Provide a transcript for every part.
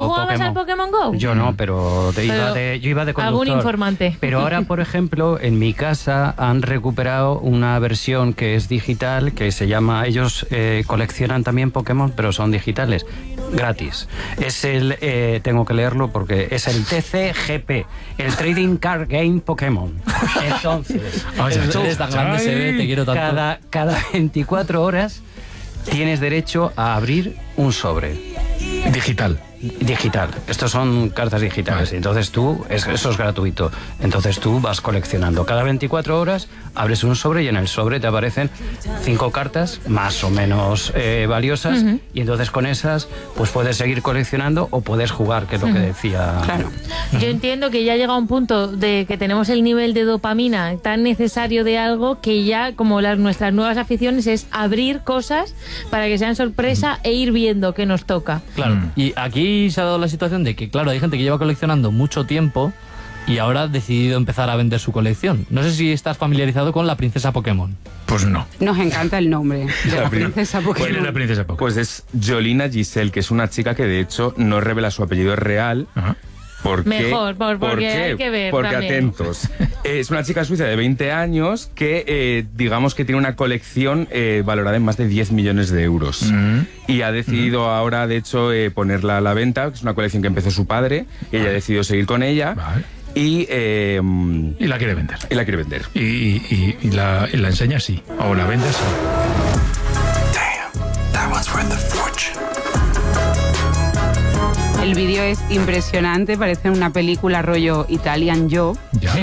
jugabas al Pokémon Go? Yo no, pero yo iba de conductor. Algún informante. Pero ahora, por ejemplo, en mi casa han recuperado una versión que es digital, que se llama... Ellos coleccionan también Pokémon, pero son digitales, gratis. Es el... tengo que leerlo porque es el TCGP, el Trading Card Game Pokémon. Entonces, eres tan grande, se ve, te quiero tanto. Cada 24 horas tienes derecho a abrir un sobre. Digital. Estos son cartas digitales. Entonces eso es gratuito. Entonces tú vas coleccionando. Cada 24 horas abres un sobre y en el sobre te aparecen 5 cartas más o menos valiosas. Y entonces con esas pues puedes seguir coleccionando o puedes jugar, que es lo que decía. Claro. Yo entiendo que ya llega un punto de que tenemos el nivel de dopamina tan necesario de algo que ya, como nuestras nuevas aficiones, es abrir cosas para que sean sorpresa e ir viendo qué nos toca. Claro. Y aquí se ha dado la situación de que, claro, hay gente que lleva coleccionando mucho tiempo y ahora ha decidido empezar a vender su colección. No sé si estás familiarizado con la princesa Pokémon. Pues no. Nos encanta el nombre de la princesa Pokémon. ¿Cuál es la princesa Pokémon? Pues es Jolina Giselle, que es una chica que de hecho no revela su apellido real. Ajá. Mejor, porque hay que ver. Porque también. atentos. Es una chica suiza de 20 años que, digamos que tiene una colección valorada en más de 10 millones de euros. Y ha decidido ahora, de hecho, ponerla a la venta, que es una colección que empezó su padre, y ella ha decidido seguir con ella. Vale. Y la quiere vender. Y la quiere vender. Y la enseña sí. O la vende sí. Damn, that one's worth a fortune. El vídeo es impresionante, parece una película rollo Italian Job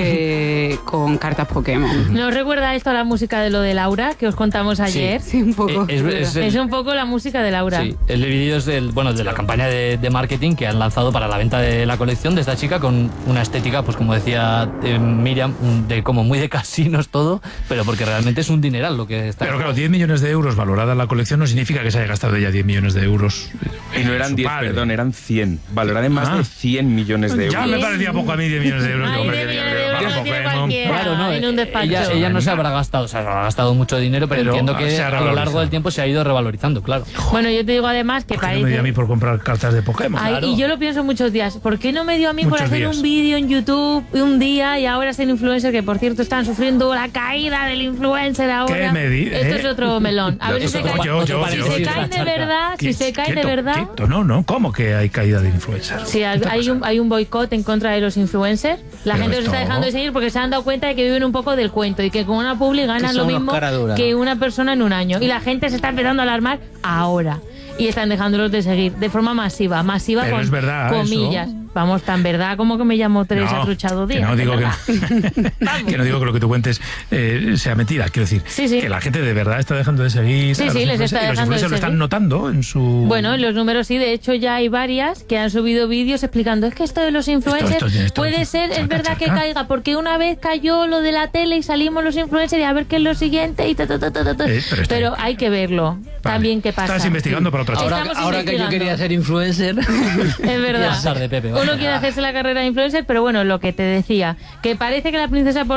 con cartas Pokémon. ¿No os recuerda esto a la música de lo de Laura que os contamos ayer? Sí, un poco. Es un poco la música de Laura. Sí, el vídeo es de la campaña de marketing que han lanzado para la venta de la colección de esta chica con una estética, pues como decía Miriam, como muy de casinos todo, pero porque realmente es un dineral lo que está. Pero claro, 10 millones de euros valorada la colección no significa que se haya gastado ella 10 millones de euros. Y no eran 10, perdón, eran 100. Valorada en más de 100 millones de euros. Ya me parecía poco a mí 10 millones de euros. Ay, 10 millones de euros lo tiene cualquiera. Claro, no, en un despacho. Ella no se habrá gastado, o sea, habrá gastado mucho dinero, pero entiendo que a lo largo del tiempo se ha ido revalorizando, claro. Bueno, yo te digo además que ¿Por qué parece... no me dio a mí por comprar cartas de Pokémon? Ay, Claro. y yo lo pienso muchos días. ¿Por qué no me dio a mí por Muchos hacer días. un vídeo en YouTube un día y ahora ser influencer? Que por cierto están sufriendo la caída del influencer ahora. ¿Qué me di? Esto es otro melón. A ver si se caen de verdad. Si se caen de verdad. No, ¿cómo que hay caída de influencers? Sí, hay un boicot en contra de los influencers. La Pero gente los está dejando de seguir porque se han dado cuenta de que viven un poco del cuento y que con una publi ganan lo mismo que una persona en un año. Y la gente se está empezando a alarmar ahora. Y están dejándolos de seguir de forma masiva Pero con es verdad, comillas. eso. Vamos, tan verdad como que me llamo Teresa Truchado Díaz. Que no digo que no digo que lo que tú cuentes sea mentira. Quiero decir, que la gente de verdad está dejando de seguir. Sí, les está dejando de los influencers seguir. lo están notando en su... Bueno, en los números sí, de hecho ya hay varias que han subido vídeos explicando, es que esto de los influencers esto, puede ser, es verdad que caiga, porque una vez cayó lo de la tele y salimos los influencers y a ver qué es lo siguiente y pero hay que verlo también qué pasa. Estás investigando para otra cosa. Ahora que yo quería ser influencer, es verdad. De Pepe, Uno quiere hacerse la carrera de influencer, pero bueno, lo que te decía, que parece que la princesa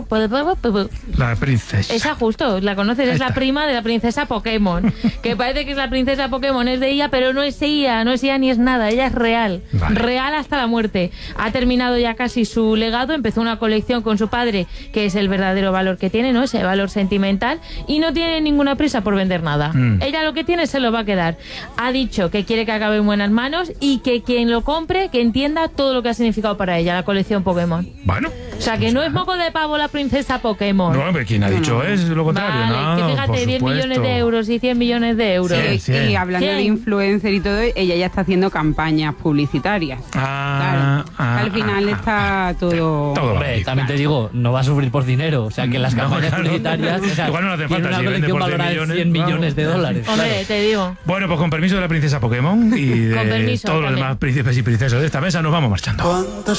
La princesa. esa justo, la conoces, es la prima de la princesa Pokémon. Que parece que es la princesa Pokémon, es de ella, pero no es ella ni es nada, ella es real. Vale. Real hasta la muerte. Ha terminado ya casi su legado, empezó una colección con su padre, que es el verdadero valor que tiene, ¿no? Ese valor sentimental, y no tiene ninguna prisa por vender nada. Ella lo que tiene se lo va a quedar. Ha dicho que quiere que acabe en buenas manos y que quien lo compre, que entienda todo lo que ha significado para ella la colección Pokémon. Bueno. O sea, que no es moco de pavo la princesa Pokémon. No, hombre, ¿quién ha dicho es lo contrario? Vale, No, que fíjate, 10 millones de euros y 100 millones de euros. Y hablando de influencer y todo, ella ya está haciendo campañas publicitarias. Al final está todo... Hombre, también te digo, no va a sufrir por dinero. O sea, que las campañas publicitarias, o sea, igual no hace tiene falta, una si vende colección por 10 valorada en millones, 100 millones de dólares. Hombre, te digo. Bueno, pues con permiso de la princesa Pokémon y de Con permiso, todos los también. demás príncipes y princesas de esta mesa, nos vamos marchando.